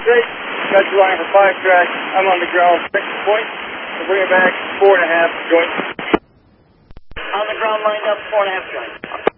great. Got you line for 5 track. I'm on the ground, 6 points. So bring it back, 4.5 joints. On the ground, lined up, 4.5 joints.